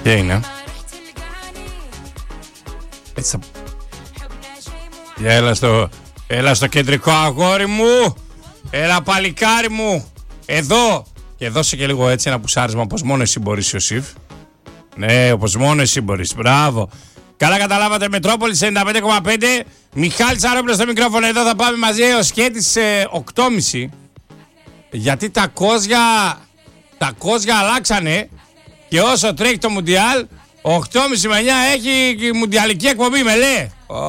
Ποια είναι? Έτσι θα... Έλα στο κεντρικό, αγόρι μου. Έλα παλικάρι μου. Εδώ. Και δώσε και λίγο έτσι ένα πουσάρισμα, όπως μόνο εσύ μπορείς, Ιωσήφ. Ναι, όπως μόνο εσύ μπορείς. Μπράβο. Καλά καταλάβατε, Μετρόπολη 95,5. Μιχάλης Αρόπουλος στο μικρόφωνο. Εδώ θα πάμε μαζί έως και τις 8.30. Γιατί τα κόζια αλλάξανε. Και όσο τρέχει το Μουντιάλ, 8.30 με 9 έχει μουντιαλική εκπομπή, με λέει.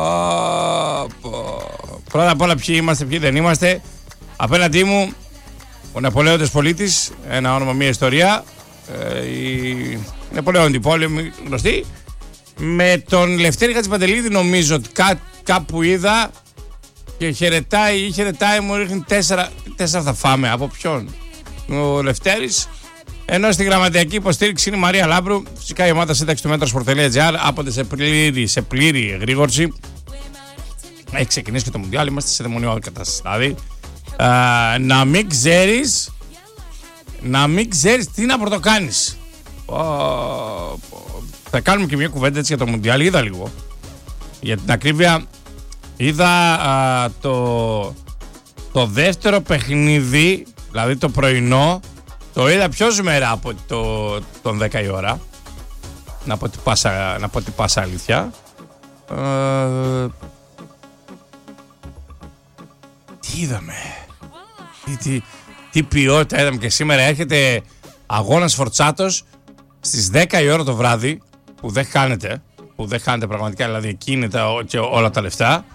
Πρώτα απ' όλα ποιοι είμαστε, ποιοι δεν είμαστε. Απέναντί μου ο Ναπολέοντας Πολίτης, ένα όνομα, μια ιστορία. Η Ναπολέοντη πόλεμη γνωστή. Με τον Λευτέρη Χατζηπαντελίδη νομίζω ότι κάπου είδα και χαιρετάει, μου ρίχνει 4 θα φάμε. Από ποιον? Ο Λευτέρης. Ενώ στη γραμματιακή υποστήριξη είναι η Μαρία Λάμπρου. Φυσικά η ομάδα σύνταξη του Metrosport.gr άπονται σε πλήρη εγρήγορση. Έχει ξεκινήσει και το Μουντιάλ, είμαστε σε δαιμονιώδη κατάσταση. Δηλαδή, να μην ξέρεις τι να πρωτοκάνεις. Θα κάνουμε και μια κουβέντα έτσι για το Μουντιάλ. Είδα λίγο. Για την ακρίβεια, είδα το δεύτερο παιχνίδι, δηλαδή το πρωινό. Το είδα πιο ζουμερά από τον 10 η ώρα. Να πω την πάσα αλήθεια. Τι είδαμε? Τι ποιότητα είδαμε. Και σήμερα έρχεται αγώνας φορτσάτος στις 10 η ώρα το βράδυ, που δεν χάνεται πραγματικά, δηλαδή εκεί είναι και όλα τα λεφτά,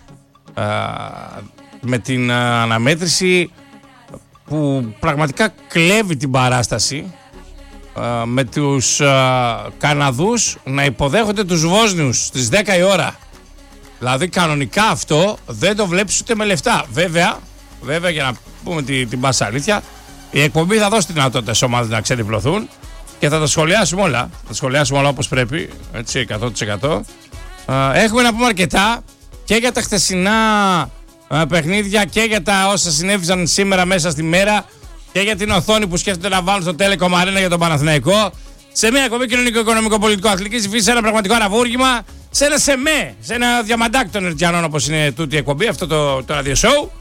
με την αναμέτρηση που πραγματικά κλέβει την παράσταση, με τους Καναδούς να υποδέχονται τους Βόσνιους στις 10 η ώρα. Δηλαδή κανονικά αυτό δεν το βλέπεις ούτε με λεφτά. Βέβαια, για να πούμε την πάσα αλήθεια, η εκπομπή θα δώσει τη δυνατότητα στις ομάδες να ξεδιπλωθούν και θα τα σχολιάσουμε όλα. Θα τα σχολιάσουμε όλα όπως πρέπει, έτσι, 100%. Έχουμε να πούμε αρκετά και για τα χθεσινά παιχνίδια και για τα όσα συνέβησαν σήμερα μέσα στη μέρα και για την οθόνη που σκέφτονται να βάλουν στο Telecom Arena για τον Παναθηναϊκό. Σε μια εκπομπή κοινωνικό-οικονομικό-πολιτικό αθλητικής υφής, σε ένα πραγματικό αναβούργημα, σε ένα διαμαντάκι των Ερτζιανών όπως είναι τούτη η εκπομπή, αυτό το ραδιοσhow.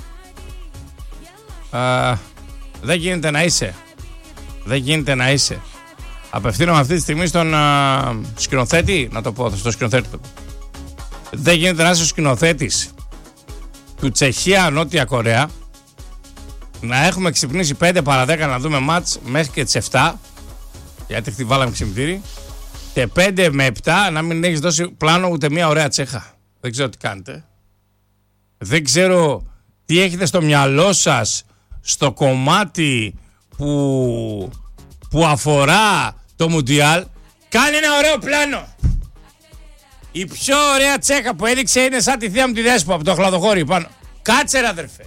Δεν γίνεται να είσαι. Απευθύνομαι αυτή τη στιγμή στον σκηνοθέτη, να το πω, στο σκηνοθέτη. Δεν γίνεται να είσαι ο σκηνοθέτης του Τσεχία-Νότια Κορέα, να έχουμε ξυπνήσει 5 παρα 10 να δούμε μάτς μέχρι και τις 7, γιατί χτυπάλαμε ξυπνητήρι, και 5 με 7 να μην έχεις δώσει πλάνο ούτε μια ωραία Τσέχα. Δεν ξέρω τι κάνετε. Δεν ξέρω τι έχετε στο μυαλό σας στο κομμάτι που αφορά το Μουντιάλ. Κάνε ένα ωραίο πλάνο. Η πιο ωραία Τσέχα που έδειξε είναι σαν τη θεία μου τη Δέσπο από το Χλαδοχώρι πάνω. Κάτσε ρε αδερφέ.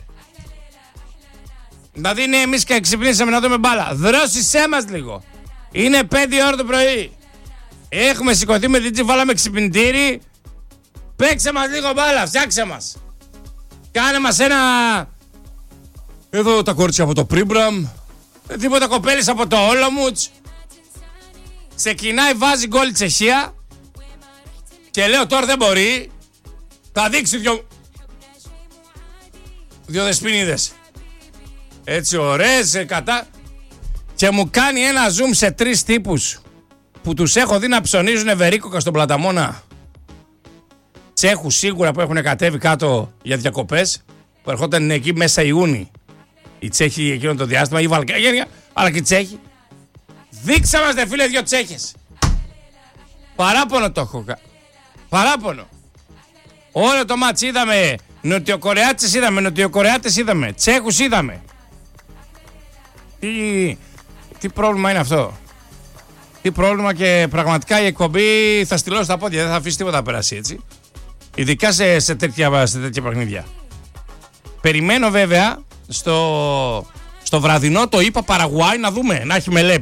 Δηλαδή είναι εμείς και ξυπνήσαμε να δούμε μπάλα. Δρόσισέ μας λίγο. Είναι 5 ώρα το πρωί. Έχουμε σηκωθεί με την τζι, βάλαμε ξυπνητήρι. Παίξε μας λίγο μπάλα, φτιάξε μας. Κάνε μας ένα... Εδώ τα κορίτσια από το Πρίμπραμ. Τίποτα κοπέλες από το Όλομουτς. Ξεκινάει, βάζει γκολ η Τσεχία. Και λέω τώρα δεν μπορεί. Θα δείξει δύο δεσποινίδες. Έτσι ωραίες κατά. Και μου κάνει ένα zoom σε 3 τύπους που τους έχω δει να ψωνίζουν ευερίκοκα στον Πλαταμόνα. Τσέχους σίγουρα που έχουν κατέβει κάτω για διακοπές, που ερχόταν εκεί μέσα Ιούνι. Οι Τσέχοι εκείνο το διάστημα, οι Βαλκάνια, αλλά και οι Τσέχοι. Δείξα μας δε φίλε 2 Τσέχες. Παράπονο το έχω. Παράπονο. Όλο το μάτς είδαμε. Νοτιοκορεάτες είδαμε. Τσέχους είδαμε. Τι πρόβλημα είναι αυτό? Τι πρόβλημα, και πραγματικά η εκπομπή θα στυλώσει τα πόδια. Δεν θα αφήσει τίποτα να περάσει έτσι. Ειδικά σε τέτοια παιχνίδια. Περιμένω βέβαια στο βραδινό το είπα Παραγουάι να δούμε. Να έχει μελέ.